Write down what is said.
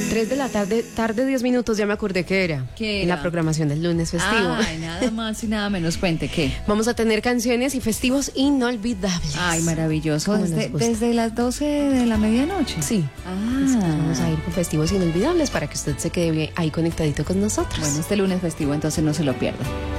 3 de la tarde, 10 minutos, ya me acordé que era. ¿Qué En era? la programación del lunes festivo. Ay, nada más y nada menos. Cuente, ¿qué? Vamos a tener canciones y festivos inolvidables. Ay, maravilloso. ¿Cómo nos gusta? Desde las 12 de la medianoche. Sí. Vamos a ir con festivos inolvidables para que usted se quede ahí conectadito con nosotros. Bueno, este lunes festivo, entonces no se lo pierda.